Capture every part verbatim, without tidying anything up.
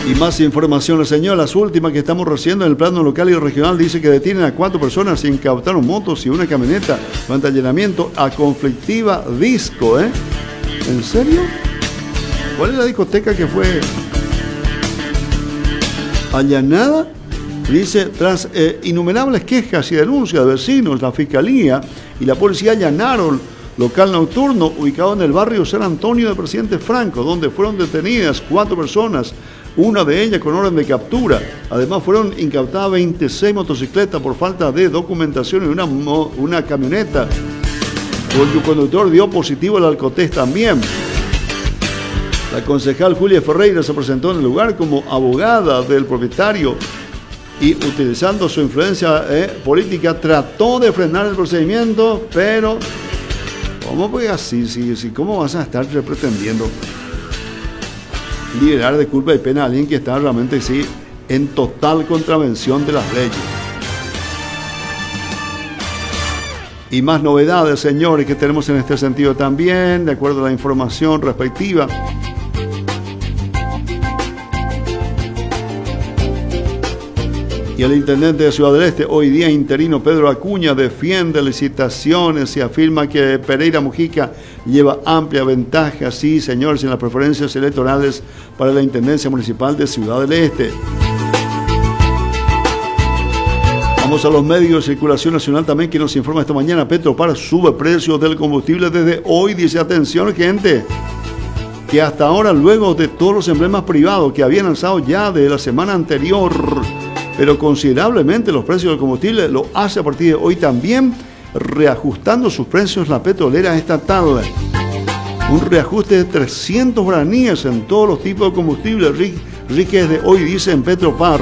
Y más información, señor, las últimas que estamos recibiendo en el plano local y regional dice que detienen a cuatro personas sin incautaron motos y una camioneta durante allanamiento a conflictiva disco, ¿eh? ¿En serio? ¿Cuál es la discoteca que fue allanada? Dice, tras eh, innumerables quejas y denuncias de vecinos, la Fiscalía y la policía allanaron local nocturno ubicado en el barrio San Antonio de Presidente Franco, donde fueron detenidas cuatro personas, una de ellas con orden de captura. Además fueron incautadas veintiséis motocicletas por falta de documentación y una, una camioneta, cuyo conductor dio positivo al alcotés también. La concejal Julia Ferreira se presentó en el lugar como abogada del propietario y utilizando su influencia eh, política trató de frenar el procedimiento, pero ¿cómo pues así? Sí, sí, ¿cómo vas a estar pretendiendo liberar de culpa y pena a alguien que está realmente sí, en total contravención de las leyes? Y más novedades, señores, que tenemos en este sentido también, de acuerdo a la información respectiva. Y el intendente de Ciudad del Este, hoy día interino Pedro Acuña, defiende licitaciones y afirma que Pereira Mujica lleva amplia ventaja, sí, señores, en las preferencias electorales para la Intendencia Municipal de Ciudad del Este. Vamos a los medios de circulación nacional también, que nos informa esta mañana. Petropar sube precios del combustible desde hoy. Dice, atención, gente, que hasta ahora, luego de todos los emblemas privados que habían lanzado ya de la semana anterior, pero considerablemente los precios del combustible, lo hace a partir de hoy también, reajustando sus precios la petrolera estatal. Un reajuste de trescientos guaraníes en todos los tipos de combustible, Rique de hoy, dice en Petropar.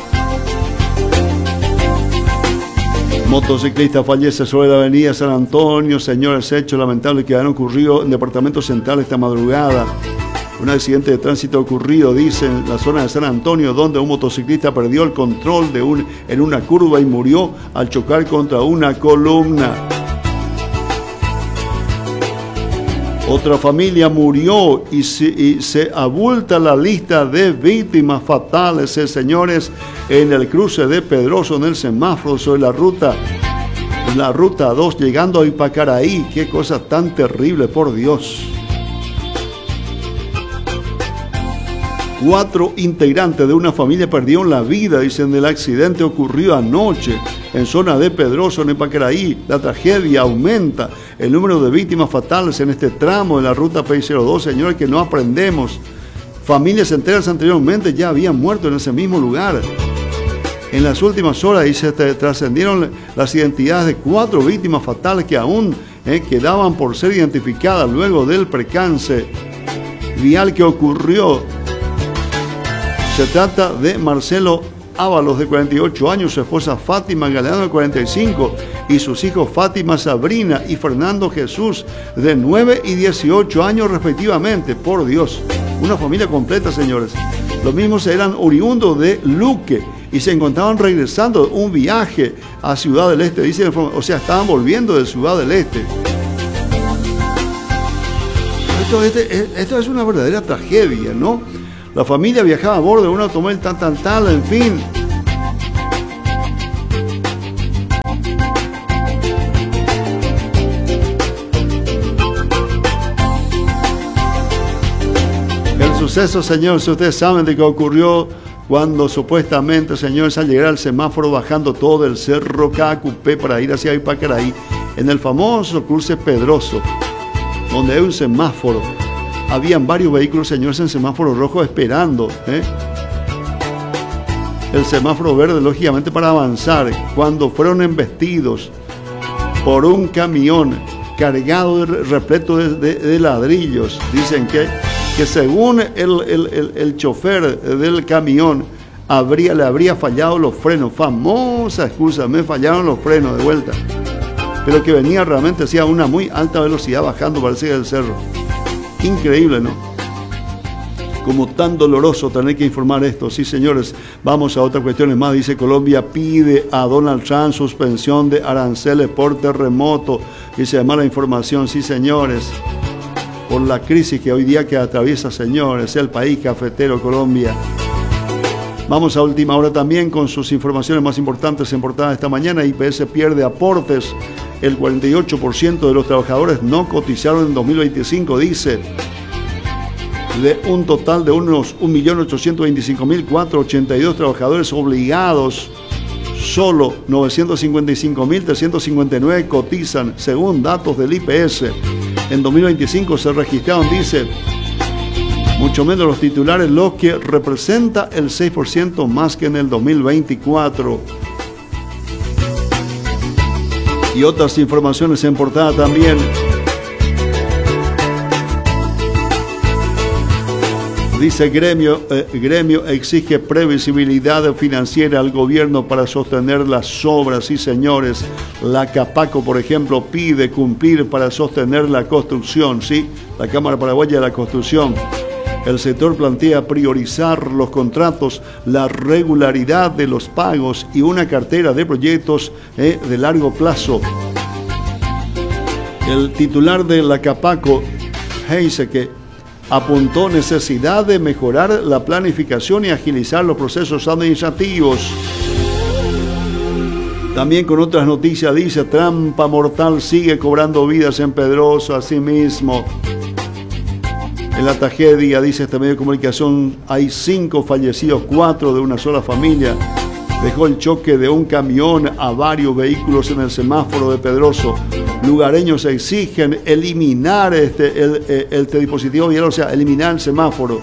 Motociclista fallece sobre la avenida San Antonio. Señores, hechos lamentables que han ocurrido en el departamento central esta madrugada. Un accidente de tránsito ocurrido, dice, en la zona de San Antonio, donde un motociclista perdió el control de un, en una curva y murió al chocar contra una columna. Otra familia murió y se, y se abulta la lista de víctimas fatales, eh, señores, en el cruce de Pedroso, en el semáforo sobre la ruta, la ruta dos, llegando a Ipacaraí. Qué cosa tan terrible, por Dios. Cuatro integrantes de una familia perdieron la vida, dicen, el accidente ocurrió anoche en zona de Pedroso, en Ipacaraí. La tragedia aumenta el número de víctimas fatales en este tramo de la ruta P cero dos, señores, que no aprendemos. Familias enteras anteriormente ya habían muerto en ese mismo lugar. En las últimas horas, dice, trascendieron las identidades de cuatro víctimas fatales que aún eh, quedaban por ser identificadas luego del percance vial que ocurrió. Se trata de Marcelo Ábalos, de cuarenta y ocho años, su esposa Fátima Galeano, de cuarenta y cinco, y sus hijos Fátima Sabrina y Fernando Jesús, de nueve y dieciocho años respectivamente. Por Dios, una familia completa, señores. Los mismos eran oriundos de Luque y se encontraban regresando un viaje a Ciudad del Este, dice, o sea, estaban volviendo de Ciudad del Este. Esto, este, esto es una verdadera tragedia, ¿no? La familia viajaba a bordo de un automóvil tan, tan, tal, en fin. El suceso, señores, ustedes saben de qué ocurrió cuando supuestamente, señores, al llegar al semáforo bajando todo el cerro Cacupé para ir hacia Ipacaraí, en el famoso cruce Pedroso, donde hay un semáforo. Habían varios vehículos, señores, en semáforo rojo esperando ¿eh? el semáforo verde, lógicamente, para avanzar, cuando fueron embestidos por un camión cargado, de, repleto de, de, de ladrillos. Dicen que, que según el, el, el, el chofer del camión, habría, le habría fallado los frenos. Famosa excusa, me fallaron los frenos de vuelta. Pero que venía realmente hacia una muy alta velocidad bajando, parece que del cerro. Increíble, ¿no? Como tan doloroso tener que informar esto. Sí, señores, vamos a otras cuestiones más. Dice, Colombia pide a Donald Trump suspensión de aranceles por terremoto. Dice, además la información, sí, señores, por la crisis que hoy día que atraviesa, señores, el país cafetero Colombia. Vamos a última hora también con sus informaciones más importantes en portada esta mañana. I P S pierde aportes. El cuarenta y ocho por ciento de los trabajadores no cotizaron en dos mil veinticinco, dice. De un total de unos un millón ochocientos veinticinco mil cuatrocientos ochenta y dos trabajadores obligados, solo novecientos cincuenta y cinco mil trescientos cincuenta y nueve cotizan, según datos del I P S. En dos mil veinticinco se registraron, dice, mucho menos los titulares, lo que representa el seis por ciento más que en el dos mil veinticuatro. Y otras informaciones en portada también. Dice gremio, eh, gremio exige previsibilidad financiera al gobierno para sostener las obras. Sí, señores, la Capaco, por ejemplo, pide cumplir para sostener la construcción. Sí, la Cámara Paraguaya de la Construcción. El sector plantea priorizar los contratos, la regularidad de los pagos y una cartera de proyectos eh, de largo plazo. El titular de la Capaco dice que apuntó necesidad de mejorar la planificación y agilizar los procesos administrativos. También con otras noticias dice, trampa mortal sigue cobrando vidas en Pedroso. Asimismo, en la tragedia, dice este medio de comunicación, hay cinco fallecidos, cuatro de una sola familia. Dejó el choque de un camión a varios vehículos en el semáforo de Pedroso. Lugareños exigen eliminar este, el, el, este dispositivo vial, o sea, eliminar el semáforo.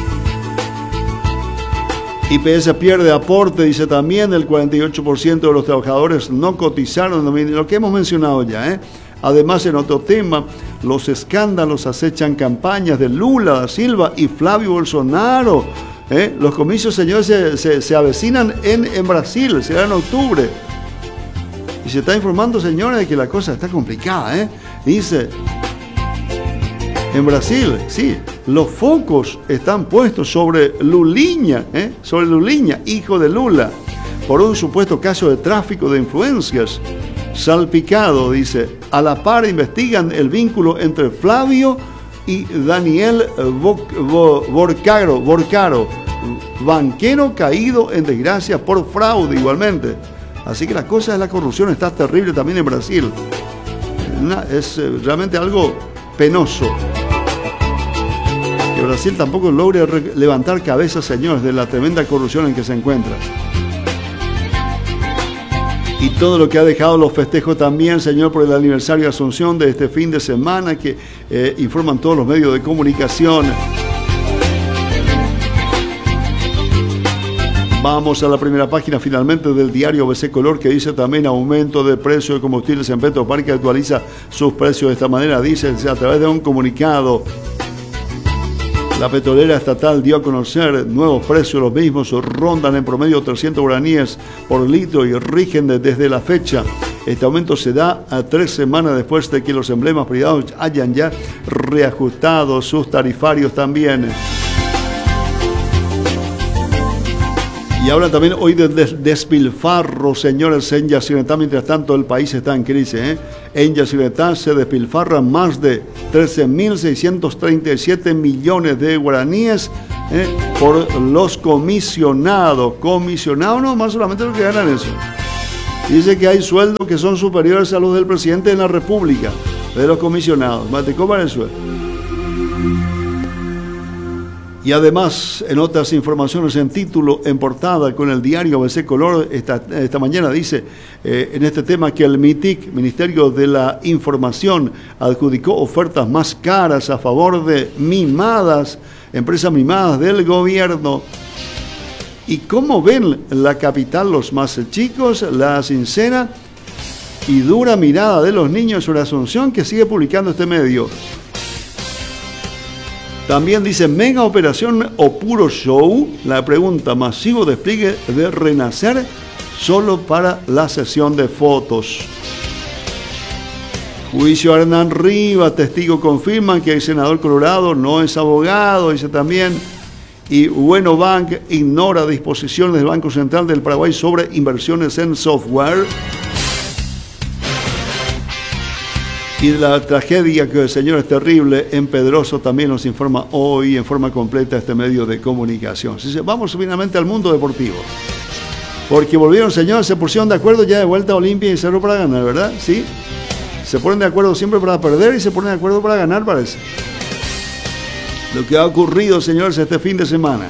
I P S pierde aporte, dice también, el cuarenta y ocho por ciento de los trabajadores no cotizaron, lo que hemos mencionado ya, ¿eh? Además, en otro tema, los escándalos acechan campañas de Lula da Silva y Flavio Bolsonaro. ¿Eh? Los comicios, señores, se, se, se avecinan en, en Brasil, será en octubre. Y se está informando, señores, de que la cosa está complicada. ¿eh? Dice, en Brasil, sí, los focos están puestos sobre Lulinha, ¿eh? sobre Lulinha, hijo de Lula, por un supuesto caso de tráfico de influencias. Salpicado, dice, a la par investigan el vínculo entre Flavio y Daniel Borcaro, Borcaro, banquero caído en desgracia por fraude igualmente. Así que la cosa de la corrupción está terrible también en Brasil. Una, es realmente algo penoso. Que Brasil tampoco logre re- levantar cabeza, señores, de la tremenda corrupción en que se encuentra. Y todo lo que ha dejado los festejos también, señor, por el aniversario de Asunción de este fin de semana, que eh, informan todos los medios de comunicación. Vamos a la primera página finalmente del diario B C Color, que dice también aumento de precio de combustibles en Petropar, que actualiza sus precios de esta manera. Dice a través de un comunicado. La petrolera estatal dio a conocer nuevos precios, los mismos rondan en promedio trescientos guaraníes por litro y rigen desde la fecha. Este aumento se da a tres semanas después de que los emblemas privados hayan ya reajustado sus tarifarios también. Y hablan también hoy de despilfarro, señores, en Yacyretá. Mientras tanto, el país está en crisis. ¿eh? En Yacyretá se despilfarran más de trece mil seiscientos treinta y siete millones de guaraníes ¿eh? por los comisionados. Comisionados no más solamente lo que ganan eso. Dice que hay sueldos que son superiores a los del presidente de la República, de los comisionados. ¿Te cobran el sueldo? Y además, en otras informaciones en título, en portada, con el diario B C Color, esta, esta mañana dice, eh, en este tema, que el MITIC, Ministerio de la Información, adjudicó ofertas más caras a favor de mimadas, empresas mimadas del gobierno. ¿Y cómo ven la capital los más chicos? La sincera y dura mirada de los niños sobre Asunción, que sigue publicando este medio. También dice, mega operación o puro show. La pregunta, masivo despliegue de Renacer solo para la sesión de fotos. Juicio a Hernán Rivas, testigos confirman que el senador Colorado no es abogado, dice también. Y Bueno Bank ignora disposiciones del Banco Central del Paraguay sobre inversiones en software. Y de la tragedia que, señores, terrible en Pedroso también nos informa hoy en forma completa este medio de comunicación. Así que vamos finalmente al mundo deportivo. Porque volvieron, señores, se pusieron de acuerdo ya de vuelta a Olimpia y Cerro para ganar, ¿verdad? Sí. Se ponen de acuerdo siempre para perder y se ponen de acuerdo para ganar, parece. Lo que ha ocurrido, señores, este fin de semana.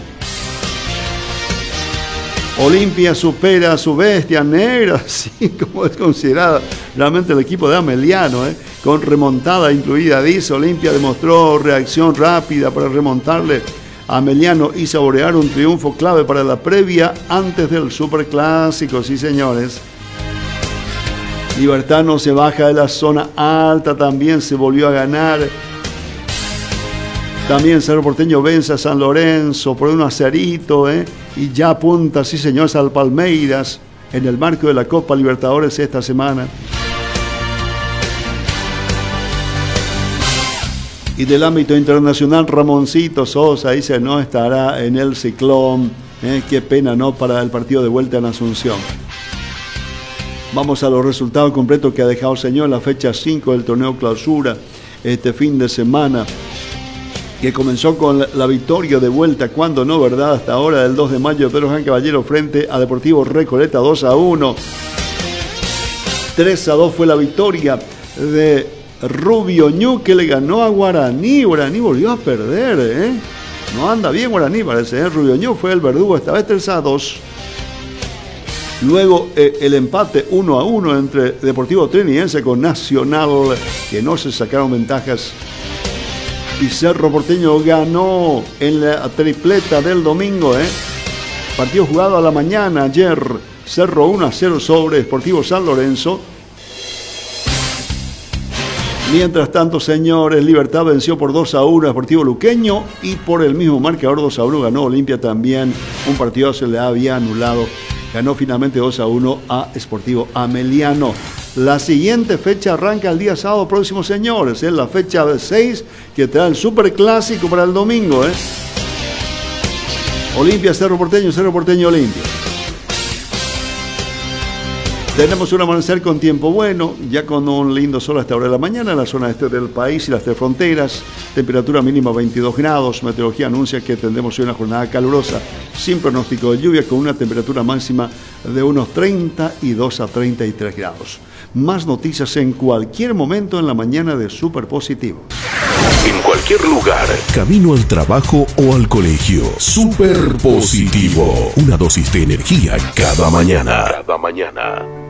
Olimpia supera a su bestia negra, así como es considerada realmente el equipo de Ameliano, ¿eh? Con remontada incluida. Dice, Olimpia demostró reacción rápida para remontarle a Ameliano y saborear un triunfo clave para la previa antes del Superclásico, sí señores. Libertad no se baja de la zona alta, también se volvió a ganar. También Cerro Porteño vence a San Lorenzo por un acerito, ¿eh? Y ya apunta, sí señores, al Palmeiras en el marco de la Copa Libertadores esta semana. Y del ámbito internacional, Ramoncito Sosa dice no estará en el Ciclón. ¿eh? Qué pena, ¿no? Para el partido de vuelta en Asunción. Vamos a los resultados completos que ha dejado el señor en la fecha cinco del torneo Clausura este fin de semana, que comenzó con la, la victoria de vuelta, cuando no, ¿verdad? Hasta ahora, del dos de mayo, Pedro Juan Caballero frente a Deportivo Recoleta, dos a uno. tres a dos fue la victoria de Rubio Ñu, que le ganó a Guaraní. Guaraní volvió a perder, ¿eh? No anda bien Guaraní, parece, ¿eh? Rubio Ñu fue el verdugo, esta vez tres a dos. Luego eh, el empate uno a uno entre Deportivo Trinidense con Nacional, que no se sacaron ventajas. Y Cerro Porteño ganó en la tripleta del domingo, ¿eh? Partido jugado a la mañana ayer. Cerro uno a cero sobre Sportivo San Lorenzo. Mientras tanto, señores, Libertad venció por dos a uno a Sportivo Luqueño y por el mismo marcador dos a uno ganó Olimpia también. Un partido se le había anulado. Ganó finalmente dos a uno a Sportivo Ameliano. La siguiente fecha arranca el día sábado próximo, señores. Es la fecha seis que trae el Superclásico para el domingo, ¿eh? Olimpia, Cerro Porteño, Cerro Porteño, Olimpia. Tenemos un amanecer con tiempo bueno, ya con un lindo sol a esta hora de la mañana en la zona este del país y las tres fronteras. Temperatura mínima veintidós grados. Meteorología anuncia que tendremos hoy una jornada calurosa sin pronóstico de lluvia, con una temperatura máxima de unos treinta y dos a treinta y tres grados. Más noticias en cualquier momento en la mañana de Superpositivo. En cualquier lugar, camino al trabajo o al colegio. Superpositivo. Una dosis de energía cada mañana. Cada mañana.